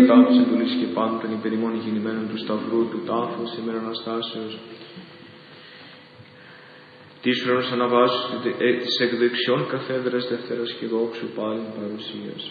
τάφους εντολής και πάντων υπερημών γεννημένων του Σταυρού του τάφου σε μέρα Αναστάσεως. Της χρόνος αναβάσου της εκδεξιών καθέδρας Δευτέρας και δόξου πάλιν παρουσίας.